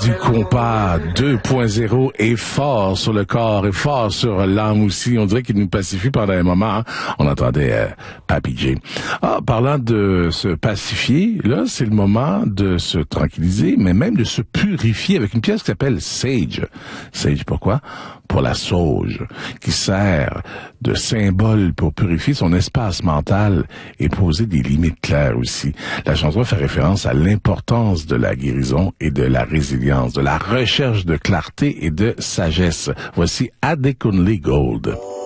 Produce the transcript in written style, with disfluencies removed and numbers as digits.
du compas 2.0 est fort sur le corps et fort sur l'âme aussi. On dirait qu'il nous pacifie pendant un moment. Hein? On entendait Papi J. Parlant de se pacifier, là, c'est le moment de se tranquilliser, mais même de se purifier avec une pièce qui s'appelle Sage. Sage, pourquoi? Pour la sauge, qui sert de symbole pour purifier son espace mental et poser des limites claires aussi. La chanson fait référence à l'importance de la guérison et de la résilience, de la recherche de clarté et de sagesse. Voici Adekunle Gold.